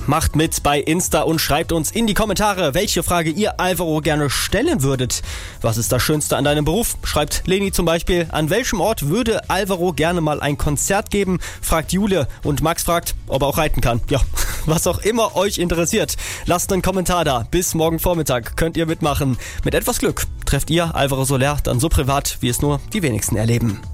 Macht mit bei Insta und schreibt uns in die Kommentare, welche Frage ihr Alvaro gerne stellen würdet. Was ist das Schönste an deinem Beruf? Schreibt Leni zum Beispiel. An welchem Ort würde Alvaro gerne mal ein Konzert geben? Fragt Jule. Und Max fragt, ob er auch reiten kann. Ja, was auch immer euch interessiert. Lasst einen Kommentar da. Bis morgen Vormittag könnt ihr mitmachen. Mit etwas Glück trefft ihr Alvaro Soler dann so privat, wie es nur die wenigsten erleben.